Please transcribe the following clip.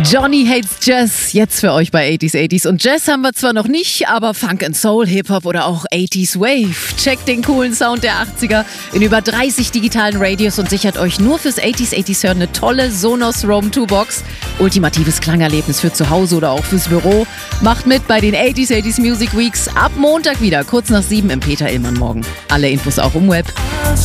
Johnny Hates Jazz, jetzt für euch bei 80s. Und Jazz haben wir zwar noch nicht, aber Funk and Soul, Hip-Hop oder auch 80s Wave. Checkt den coolen Sound der 80er in über 30 digitalen Radios und sichert euch nur fürs 80s Hören eine tolle Sonos Roam 2 Box. Ultimatives Klangerlebnis für zu Hause oder auch fürs Büro. Macht mit bei den 80s Music Weeks ab Montag wieder, kurz nach 7 im Peter Illmann Morgen. Alle Infos auch im Web.